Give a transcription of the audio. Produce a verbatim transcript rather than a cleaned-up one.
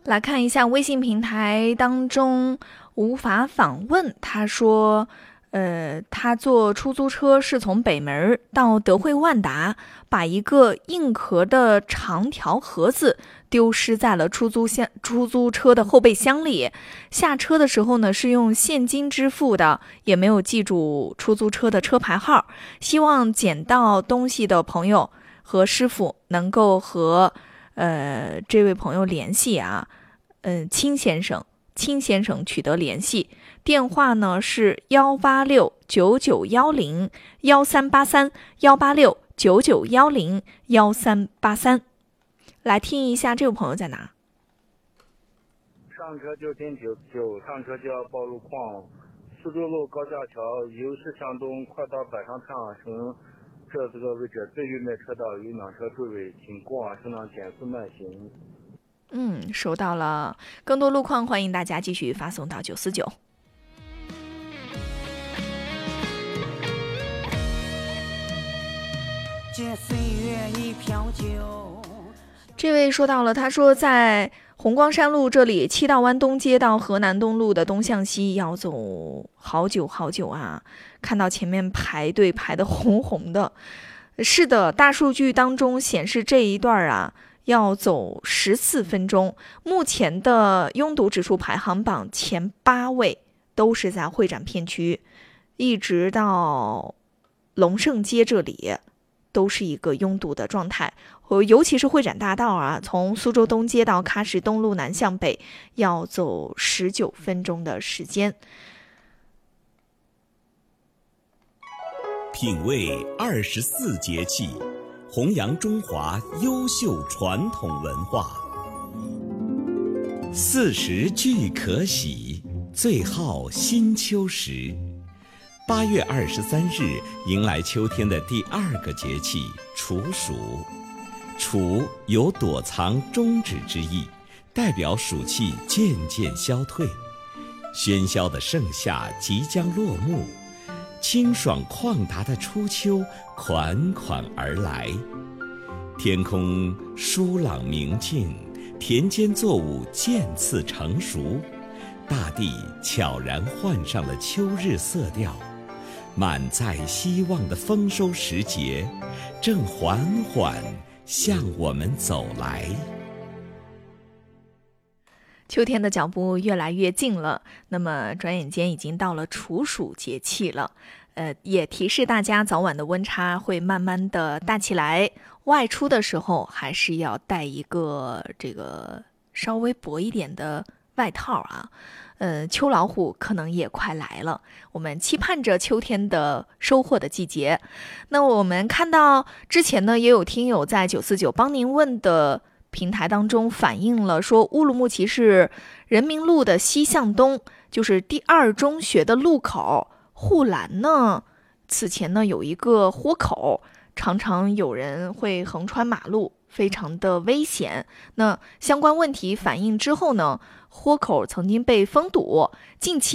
来看一下微信平台当中无法访问，他说呃，他坐出租车是从北门到德惠万达，把一个硬壳的长条盒子丢失在了出租箱出租车的后备箱里。下车的时候呢，是用现金支付的，也没有记住出租车的车牌号。希望捡到东西的朋友和师傅能够和呃这位朋友联系啊，嗯、呃，亲先生。亲先生取得联系，电话呢是幺八六九九幺零幺三八三幺八六九九幺零幺三八三。来听一下这位朋友在哪？ 上车就听九十九，上车就要报路况。苏州路高架桥由西向东，快到百上太阳城这这个位置最右面车道有两车追尾，请过往车辆减速慢行。 嗯，收到了。更多路况欢迎大家继续发送到九四九。这位说到了，他说在红光山路这里七道湾东街到河南东路的东向西要走好久好久啊，看到前面排队排得红红的。是的，大数据当中显示这一段啊要走十四分钟，目前的拥堵指数排行榜前八位都是在会展片区，一直到龙盛街这里都是一个拥堵的状态。尤其是会展大道啊，从苏州东街到喀什东路南向北要走十九分钟的时间。 品味二十四节气，弘扬中华优秀传统文化。四时俱可喜，最好新秋时。八月二十三日迎来秋天的第二个节气处暑。处有躲藏终止之意，代表暑气渐渐消退，喧嚣的盛夏即将落幕，清爽旷达的初秋款款而来。天空舒朗明净，田间作物渐次成熟，大地悄然换上了秋日色调，满载希望的丰收时节正缓缓向我们走来。 秋天的脚步越来越近了，那么转眼间已经到了处暑节气了，呃，也提示大家早晚的温差会慢慢的大起来，外出的时候还是要带一个这个稍微薄一点的外套啊。呃，秋老虎可能也快来了，我们期盼着秋天的收获的季节。那我们看到之前呢，也有听友在九四九帮您问的平台当中反映了说，乌鲁木齐市人民路的西向东，就是第二中学的路口护栏呢，此前呢有一个豁口，常常有人会横穿马路，非常的危险。那相关问题反映之后呢，豁口曾经被封堵，近期